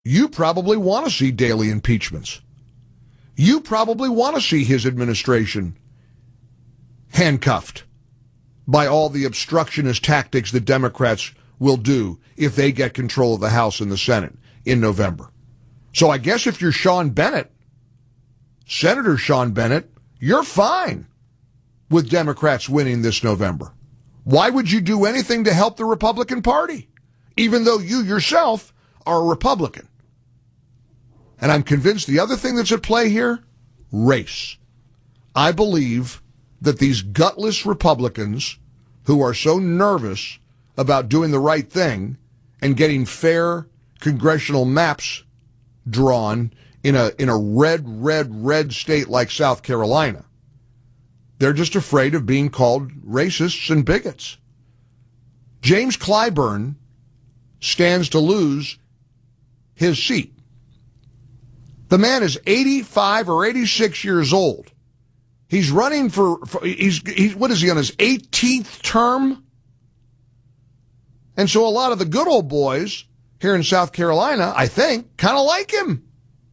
You probably want to see daily impeachments. You probably want to see his administration handcuffed by all the obstructionist tactics that Democrats will do if they get control of the House and the Senate in November. So I guess if you're Sean Bennett, Senator Sean Bennett, you're fine with Democrats winning this November. Why would you do anything to help the Republican Party, even though you yourself are a Republican? And I'm convinced the other thing that's at play here, race. I believe that these gutless Republicans who are so nervous about doing the right thing and getting fair congressional maps drawn in a red state like South Carolina, they're just afraid of being called racists and bigots. James Clyburn stands to lose his seat. The man is 85 or 86 years old. He's running he's what is he, on his 18th term? And so a lot of the good old boys here in South Carolina, I think, kind of like him.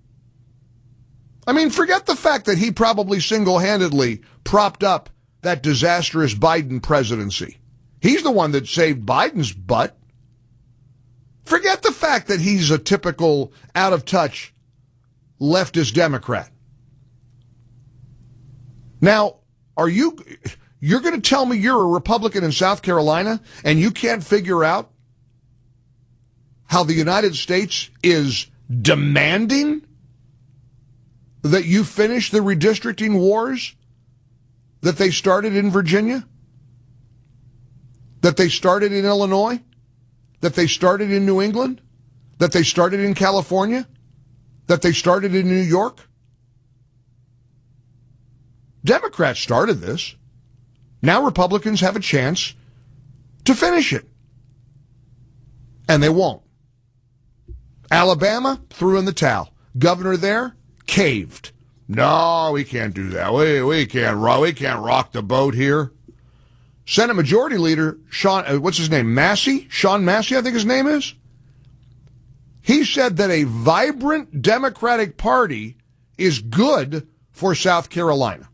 I mean, forget the fact that he probably single-handedly propped up that disastrous Biden presidency. He's the one that saved Biden's butt. Forget the fact that he's a typical out-of-touch leftist Democrat. Now, you're going to tell me you're a Republican in South Carolina and you can't figure out how the United States is demanding that you finish the redistricting wars that they started in Virginia, that they started in Illinois, that they started in New England, that they started in California, that they started in New York? Democrats started this. Now Republicans have a chance to finish it. And they won't. Alabama threw in the towel. Governor there caved. No, we can't do that. We can't rock the boat here. Senate Majority Leader Sean, what's his name? Sean Massey, I think his name is. He said that a vibrant Democratic Party is good for South Carolina.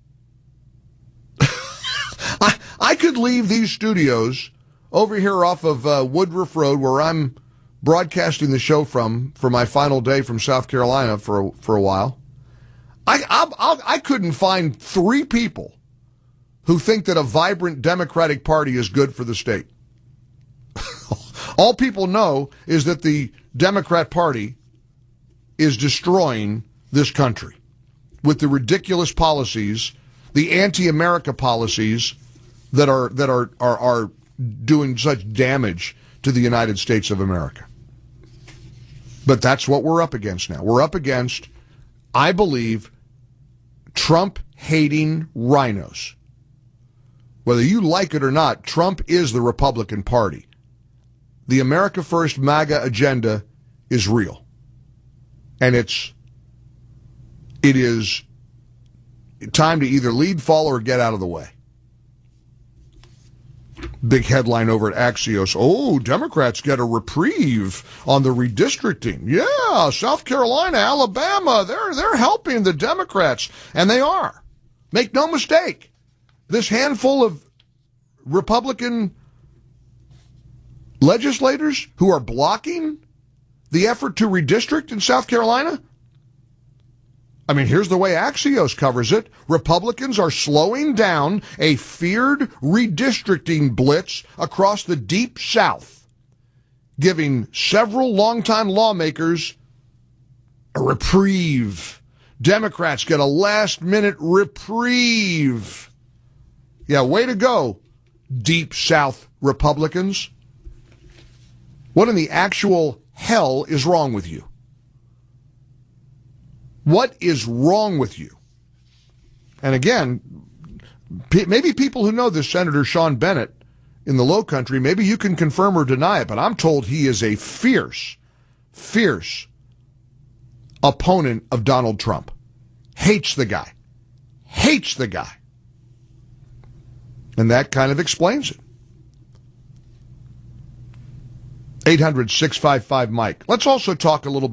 I could leave these studios over here off of Woodruff Road, where I'm broadcasting the show from for my final day from South Carolina for a while. I couldn't find 3 people who think that a vibrant Democratic Party is good for the state. All people know is that the Democrat Party is destroying this country with the ridiculous policies, the anti-America policies that are doing such damage to the United States of America. But that's what we're up against now. We're up against, I believe, Trump-hating rhinos. Whether you like it or not, Trump is the Republican Party. The America First MAGA agenda is real. And it is time to either lead, follow, or get out of the way. Big headline over at Axios. Oh, Democrats get a reprieve on the redistricting. Yeah, South Carolina, Alabama, they're helping the Democrats, and they are. Make no mistake. This handful of Republican legislators who are blocking the effort to redistrict in South Carolina? I mean, here's the way Axios covers it. Republicans are slowing down a feared redistricting blitz across the Deep South, giving several longtime lawmakers a reprieve. Democrats get a last-minute reprieve. Yeah, way to go, Deep South Republicans. What in the actual hell is wrong with you? What is wrong with you? And again, maybe people who know this Senator Sean Bennett in the Low Country, maybe you can confirm or deny it, but I'm told he is a fierce opponent of Donald Trump. Hates the guy. And that kind of explains it. 800-655-Mike. Let's also talk a little